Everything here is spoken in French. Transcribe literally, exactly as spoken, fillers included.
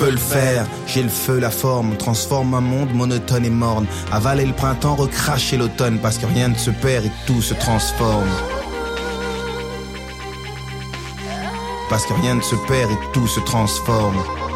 peux le faire. J'ai le feu, la forme, transforme un monde monotone et morne. Avaler le printemps, recracher l'automne, parce que rien ne se perd et que tout se transforme. Parce que rien ne se perd et que tout se transforme.